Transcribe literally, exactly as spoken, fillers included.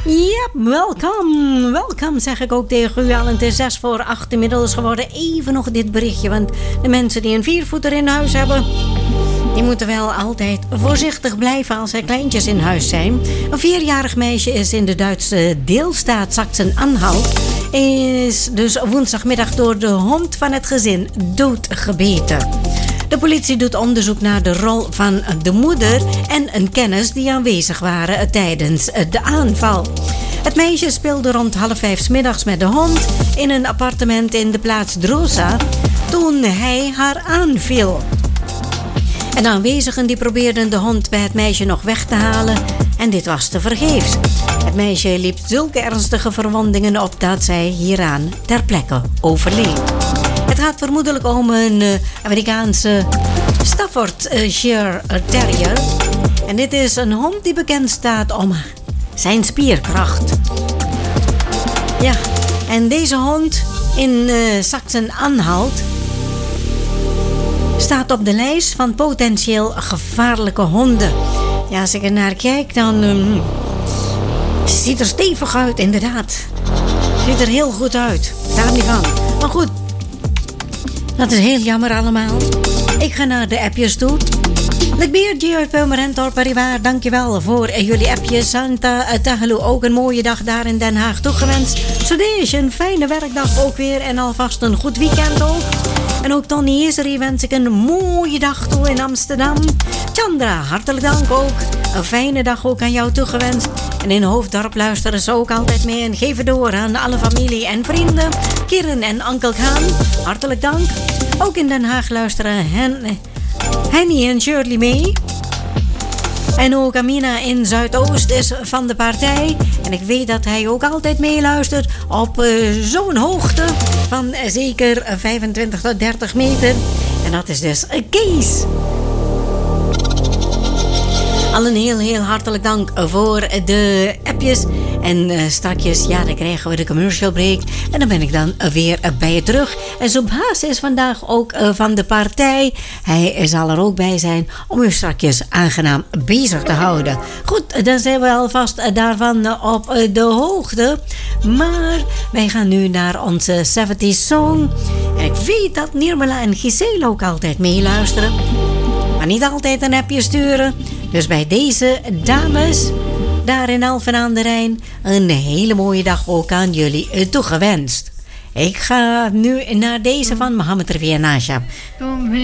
Ja, welkom. Welkom zeg ik ook tegen u al. Het is zes voor acht inmiddels geworden. Even nog dit berichtje, want de mensen die een viervoeter in huis hebben, die moeten wel altijd voorzichtig blijven als er kleintjes in huis zijn. Een vierjarig meisje is in de Duitse deelstaat Sachsen-Anhalt, is dus woensdagmiddag door de hond van het gezin doodgebeten. De politie doet onderzoek naar de rol van de moeder en een kennis die aanwezig waren tijdens de aanval. Het meisje speelde rond half vijf 's middags met de hond in een appartement in de plaats Drosa toen hij haar aanviel. En de aanwezigen die probeerden de hond bij het meisje nog weg te halen en dit was tevergeefs. Het meisje liep zulke ernstige verwondingen op dat zij hieraan ter plekke overleed. Het gaat vermoedelijk om een uh, Amerikaanse Staffordshire Terrier. En dit is een hond die bekend staat om zijn spierkracht. Ja, en deze hond in uh, Sachsen-Anhalt staat op de lijst van potentieel gevaarlijke honden. Ja, als ik er naar kijk, dan um, ziet er stevig uit, inderdaad. Ziet er heel goed uit, daar niet van. Maar goed, dat is heel jammer allemaal. Ik ga naar de appjes toe. Lekbeertje uit Purmerend, Pariwaar, dankjewel voor jullie appjes. Santa Tahelu, ook een mooie dag daar in Den Haag toegewenst. Sudesh, een fijne werkdag ook weer en alvast een goed weekend ook. En ook Tony Iseri wens ik een mooie dag toe in Amsterdam. Chandra, hartelijk dank ook. Een fijne dag ook aan jou toegewenst. En in Hoofddorp luisteren ze ook altijd mee en geven door aan alle familie en vrienden. Kiren en Ankel Kaan, hartelijk dank. Ook in Den Haag luisteren Hen, Henny en Shirley mee. En ook Amina in Zuidoost is van de partij. En ik weet dat hij ook altijd meeluistert op uh, zo'n hoogte van uh, zeker vijfentwintig tot dertig meter. En dat is dus uh, Kees. Al een heel, heel hartelijk dank voor de appjes. En uh, strakjes, ja, dan krijgen we de commercial break. En dan ben ik dan uh, weer uh, bij je terug. En Subhaas is vandaag ook uh, van de partij. Hij zal er ook bij zijn om u strakjes aangenaam bezig te houden. Goed, dan zijn we alvast uh, daarvan uh, op uh, de hoogte. Maar wij gaan nu naar onze zeventig song. En ik weet dat Nirmala en Giselle ook altijd meeluisteren. Maar niet altijd een appje sturen. Dus bij deze dames daar in Alphen aan de Rijn een hele mooie dag ook aan jullie toegewenst. Ik ga nu naar deze van Mohammed Rafi en Nasha.